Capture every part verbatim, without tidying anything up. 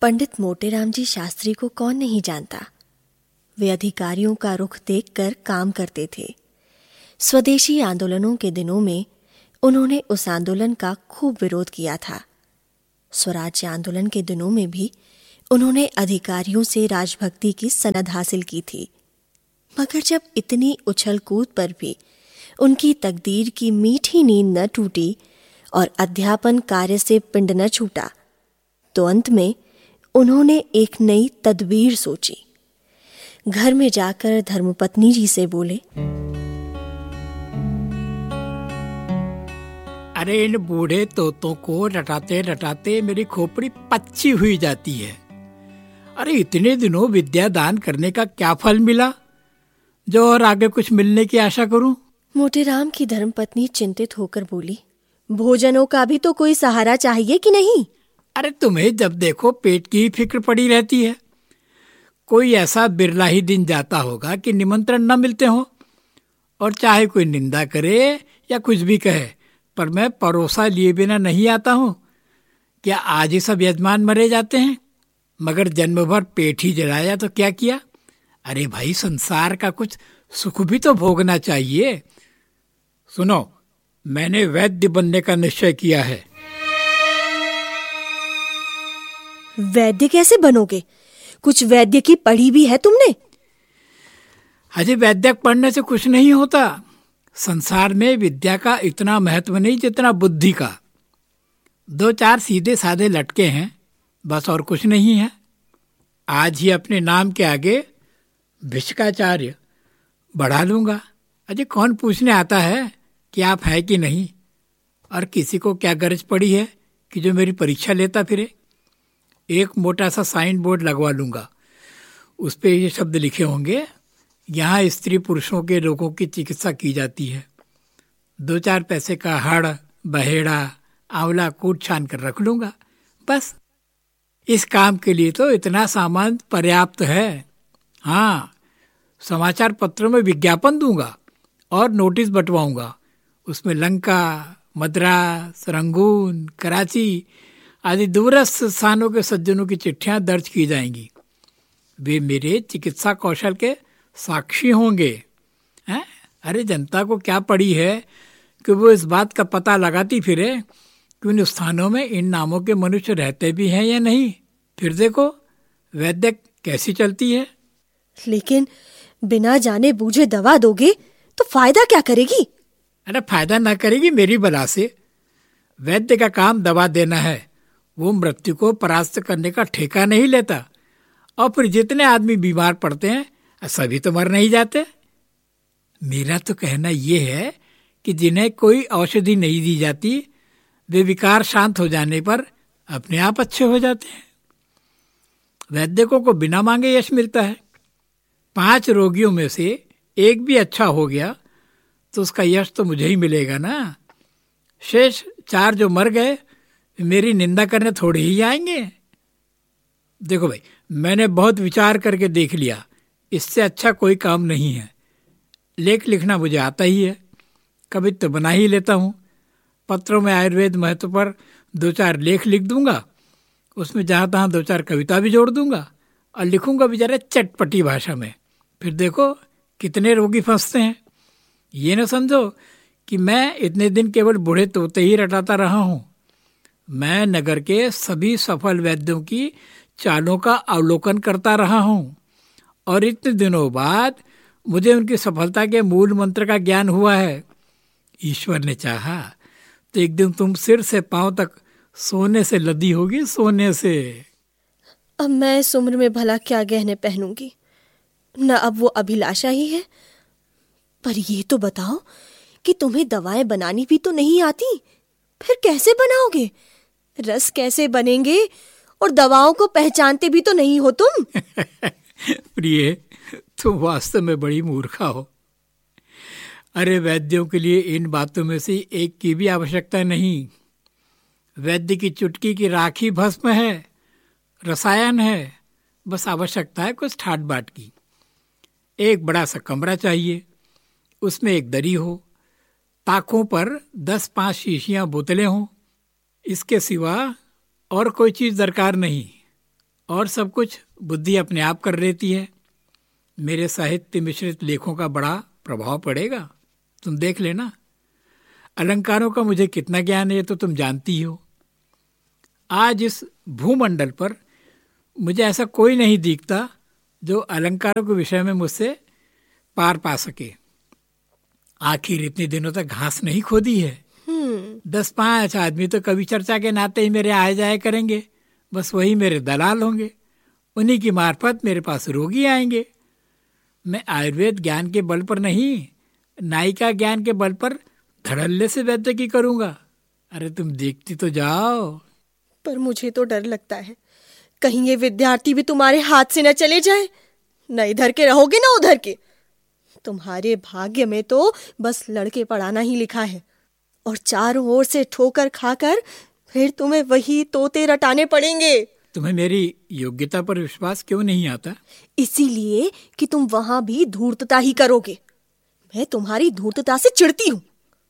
पंडित मोटेराम जी शास्त्री को कौन नहीं जानता। वे अधिकारियों का रुख देखकर काम करते थे। स्वदेशी आंदोलनों के दिनों में उन्होंने उस आंदोलन का खूब विरोध किया था। स्वराज्य आंदोलन के दिनों में भी उन्होंने अधिकारियों से राजभक्ति की सनद हासिल की थी। मगर जब इतनी उछल कूद पर भी उनकी तकदीर की मीठी नींद न टूटी और अध्यापन कार्य से पिंड न छूटा, तो अंत में उन्होंने एक नई तदबीर सोची। घर में जाकर धर्मपत्नी जी से बोले, अरे इन बूढ़े तोतों को रटाते रटाते मेरी खोपड़ी पच्ची हुई जाती है। अरे इतने दिनों विद्या दान करने का क्या फल मिला जो और आगे कुछ मिलने की आशा करूं? मोटेराम की धर्मपत्नी चिंतित होकर बोली, भोजनों का भी तो कोई सहारा चाहिए कि नहीं? अरे तुम्हें जब देखो पेट की ही फिक्र पड़ी रहती है। कोई ऐसा बिरला ही दिन जाता होगा कि निमंत्रण न मिलते हो, और चाहे कोई निंदा करे या कुछ भी कहे, पर मैं परोसा लिए बिना नहीं आता हूँ। क्या आज ही सब यजमान मरे जाते हैं, मगर जन्म भर पेट ही जलाया तो क्या किया? अरे भाई, संसार का कुछ सुख भी तो भोगना चाहिए। सुनो, मैंने वैद्य बनने का निश्चय किया है। वैद्य कैसे बनोगे? कुछ वैद्य की पढ़ी भी है तुमने? अजय, वैद्य पढ़ने से कुछ नहीं होता। संसार में विद्या का इतना महत्व नहीं जितना बुद्धि का। दो चार सीधे साधे लटके हैं, बस, और कुछ नहीं है। आज ही अपने नाम के आगे भिषकाचार्य बढ़ा लूंगा। अजय, कौन पूछने आता है कि आप है कि नहीं? और किसी को क्या गरज पड़ी है कि जो मेरी परीक्षा लेता फिरे? एक मोटा सा साइन बोर्ड लगवा लूंगा, उस पे ये शब्द लिखे होंगे, यहाँ स्त्री पुरुषों के रोगों की चिकित्सा की जाती है। दो चार पैसे का हड़, बहेड़ा, आंवला कूट छान कर रख लूंगा। बस, इस काम के लिए तो इतना सामान पर्याप्त है। हाँ, समाचार पत्रों में विज्ञापन दूंगा और नोटिस बंटवाऊंगा। उसमें लंका, मद्रास, रंगून, कराची आदि दूरस्थ स्थानों के सज्जनों की चिट्ठियां दर्ज की जाएंगी। वे मेरे चिकित्सा कौशल के साक्षी होंगे। हैं? अरे, जनता को क्या पड़ी है कि वो इस बात का पता लगाती फिरे कि उन स्थानों में इन नामों के मनुष्य रहते भी हैं या नहीं। फिर देखो वैद्य कैसी चलती है। लेकिन बिना जाने बूझे दवा दोगे तो फायदा क्या करेगी? अरे, फायदा ना करेगी मेरी बला से। वैद्य का काम दवा देना है। वो मृत्यु को परास्त करने का ठेका नहीं लेता। और फिर जितने आदमी बीमार पड़ते हैं सभी तो मर नहीं जाते। मेरा तो कहना ये है कि जिन्हें कोई औषधि नहीं दी जाती, वे विकार शांत हो जाने पर अपने आप अच्छे हो जाते हैं। वैद्यकों को बिना मांगे यश मिलता है। पांच रोगियों में से एक भी अच्छा हो गया तो उसका यश तो मुझे ही मिलेगा ना। शेष चार जो मर गए मेरी निंदा करने थोड़े ही आएंगे। देखो भाई, मैंने बहुत विचार करके देख लिया, इससे अच्छा कोई काम नहीं है। लेख लिखना मुझे आता ही है, कभी तो बना ही लेता हूँ। पत्रों में आयुर्वेद महत्व पर दो चार लेख लिख दूंगा, उसमें जहाँ तहाँ दो चार कविता भी जोड़ दूंगा और लिखूंगा भी जरा चटपटी भाषा में। फिर देखो कितने रोगी फंसते हैं। ये न समझो कि मैं इतने दिन केवल बूढ़े तोते ही रटाता रहा हूँ। मैं नगर के सभी सफल वैद्यों की चालों का अवलोकन करता रहा हूँ, और इतने दिनों बाद मुझे उनकी सफलता के मूल मंत्र का ज्ञान हुआ है। ईश्वर ने चाहा तो एक दिन तुम सिर से पांव तक सोने से लदी होगी, सोने से। अब मैं इस उम्र में भला क्या गहने पहनूंगी? न अब वो अभिलाषा ही है। पर ये तो बताओ कि तुम्हें दवाएं बनानी भी तो नहीं आती, फिर कैसे बनाओगे? रस कैसे बनेंगे? और दवाओं को पहचानते भी तो नहीं हो तुम। प्रिय, तुम वास्तव में बड़ी मूर्खा हो। अरे, वैद्यों के लिए इन बातों में से एक की भी आवश्यकता नहीं। वैद्य की चुटकी की राखी भस्म है, रसायन है, बस आवश्यकता है कुछ ठाट बाट की। एक बड़ा सा कमरा चाहिए, उसमें एक दरी हो, ताकों पर दस पांच शीशियां बोतलें हों। इसके सिवा और कोई चीज दरकार नहीं। और सब कुछ बुद्धि अपने आप कर लेती है। मेरे साहित्य मिश्रित लेखों का बड़ा प्रभाव पड़ेगा, तुम देख लेना। अलंकारों का मुझे कितना ज्ञान है ये तो तुम जानती हो। आज इस भूमंडल पर मुझे ऐसा कोई नहीं दिखता जो अलंकारों के विषय में मुझसे पार पा सके। आखिर इतने दिनों तक घास नहीं खोदी है। दस पांच आदमी तो कवि चर्चा के नाते ही मेरे आए जाए करेंगे, बस वही मेरे दलाल होंगे। उन्हीं की मार्फत मेरे पास रोगी आएंगे। मैं आयुर्वेद ज्ञान के बल पर नहीं, नायिका ज्ञान के बल पर धड़ल्ले से वैद्य की करूंगा। अरे तुम देखती तो जाओ। पर मुझे तो डर लगता है, कहीं ये विद्यार्थी भी तुम्हारे हाथ से न चले जाए। न इधर के रहोगे न उधर के। तुम्हारे भाग्य में तो बस लड़के पढ़ाना ही लिखा है, और चारों ओर से ठोकर खाकर फिर तुम्हें वही तोते रटाने पड़ेंगे। तुम्हें मेरी योग्यता पर विश्वास क्यों नहीं आता? इसीलिए कि तुम वहां भी धूर्तता ही करोगे। मैं तुम्हारी धूर्तता से चिढ़ती हूँ।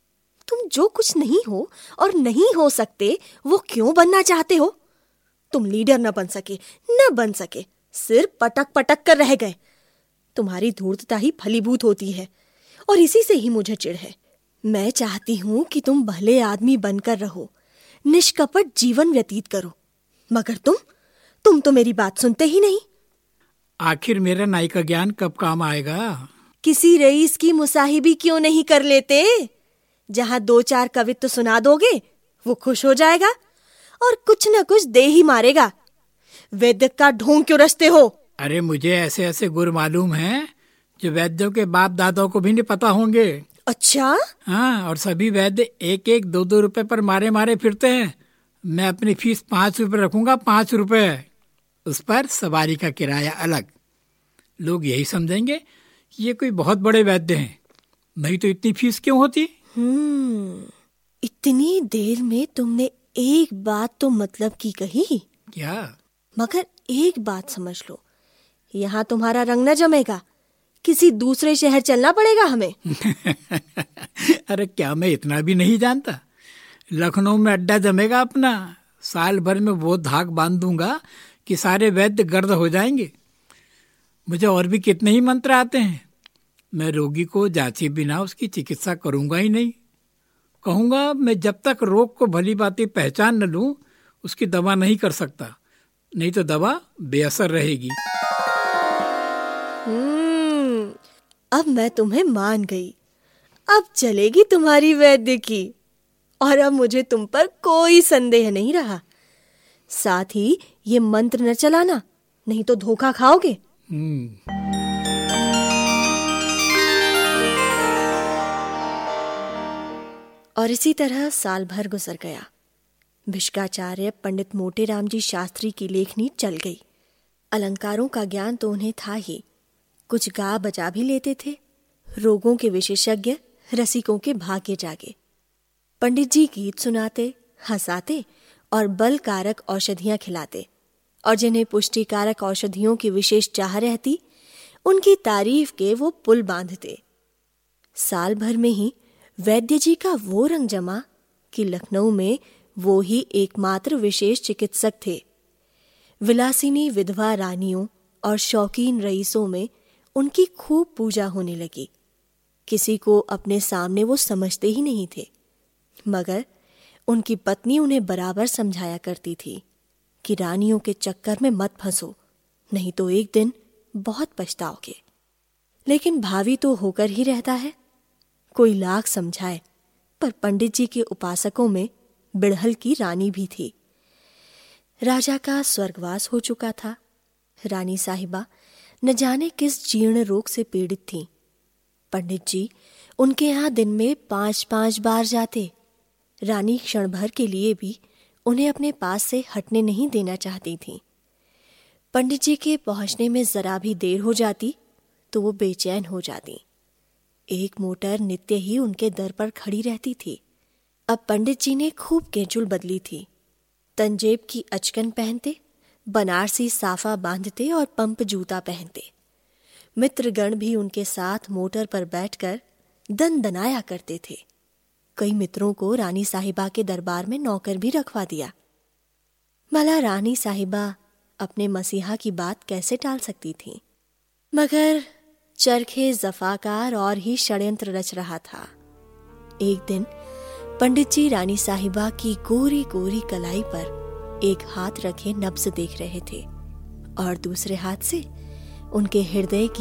तुम जो कुछ नहीं हो और नहीं हो सकते वो क्यों बनना चाहते हो? तुम लीडर न बन सके, न बन सके, सिर्फ पटक पटक कर रह गए। तुम्हारी धूर्तता ही फलीभूत होती है, और इसी से ही मुझे चिढ़ है। मैं चाहती हूँ कि तुम भले आदमी बनकर रहो, निष्कपट जीवन व्यतीत करो, मगर तुम तुम तो मेरी बात सुनते ही नहीं। आखिर मेरा नायिका ज्ञान कब काम आएगा? किसी रईस की मुसाहिबी क्यों नहीं कर लेते? जहाँ दो चार कवित्व सुना दोगे वो खुश हो जाएगा और कुछ न कुछ दे ही मारेगा। वैद्य का ढोंग क्यों रचते हो? अरे मुझे ऐसे ऐसे गुर मालूम हैं जो वैद्यों के बाप दादाओं को भी नहीं पता होंगे। अच्छा? हाँ, और सभी वैद्य एक एक दो दो रुपए पर मारे मारे फिरते हैं। मैं अपनी फीस पाँच रुपए रखूंगा, पाँच रुपए, उस पर सवारी का किराया अलग। लोग यही समझेंगे कि ये कोई बहुत बड़े वैद्य हैं, नहीं तो इतनी फीस क्यों होती? हम्म, इतनी देर में तुमने एक बात तो मतलब की कही। क्या? मगर एक बात समझ लो, यहाँ तुम्हारा रंग न जमेगा, किसी दूसरे शहर चलना पड़ेगा हमें। अरे क्या मैं इतना भी नहीं जानता? लखनऊ में अड्डा जमेगा अपना। साल भर में वो धाक बांध दूंगा कि सारे वैद्य गर्द हो जाएंगे। मुझे और भी कितने ही मंत्र आते हैं। मैं रोगी को जांचे बिना उसकी चिकित्सा करूंगा ही नहीं। कहूंगा मैं जब तक रोग को भली बातें पहचान न लूं उसकी दवा नहीं कर सकता, नहीं तो दवा बेअसर रहेगी। हम्म, अब मैं तुम्हें मान गई। अब चलेगी तुम्हारी वैद्य की, और अब मुझे तुम पर कोई संदेह नहीं रहा। साथ ही ये मंत्र न चलाना, नहीं तो धोखा खाओगे। हम्म। और इसी तरह साल भर गुजर गया। भिष्काचार्य पंडित मोटेराम जी शास्त्री की लेखनी चल गई। अलंकारों का ज्ञान तो उन्हें था ही, कुछ गा बजा भी लेते थे। रोगों के विशेषज्ञ, रसिकों के भाग्य जागे। पंडित जी गीत सुनाते, हंसाते और बलकारक औषधियां खिलाते, और जिन्हें पुष्टिकारक औषधियों की विशेष चाह रहती उनकी तारीफ के वो पुल बांधते। साल भर में ही वैद्य जी का वो रंग जमा कि लखनऊ में वो ही एकमात्र विशेष चिकित्सक थे। विलासिनी विधवा रानियों और शौकीन रईसों में उनकी खूब पूजा होने लगी। किसी को अपने सामने वो समझते ही नहीं थे, मगर उनकी पत्नी उन्हें बराबर समझाया करती थी कि रानियों के चक्कर में मत फंसो, नहीं तो एक दिन बहुत पछताओगे। लेकिन भावी तो होकर ही रहता है। कोई लाख समझाए, पर पंडित जी के उपासकों में बिड़हल की रानी भी थी। राजा का स्वर्गवास हो चुका था। रानी साहिबा न जाने किस जीर्ण रोग से पीड़ित थीं। पंडित जी उनके यहाँ दिन में पांच पांच बार जाते। रानी क्षण भर के लिए भी उन्हें अपने पास से हटने नहीं देना चाहती थीं। पंडित जी के पहुंचने में जरा भी देर हो जाती तो वो बेचैन हो जाती। एक मोटर नित्य ही उनके दर पर खड़ी रहती थी। अब पंडित जी ने खूब केंचुल बदली थी। तंजेब की अचकन पहनते, बनारसी साफा बांधते और पंप जूता पहनते। मित्रगण भी उनके साथ मोटर पर बैठकर दनदनाया करते थे। कई मित्रों को रानी साहिबा के दरबार में नौकर भी रखवा दिया। भला रानी साहिबा अपने मसीहा की बात कैसे टाल सकती थीं? मगर चरखे जफाकार और ही षड्यंत्र रच रहा था। एक दिन पंडित जी रानी साहिबा की गोरी गोरी कलाई पर एक हाथ रखे नब्ज देख रहे थे और दूसरे हाथ से उनके हृदय की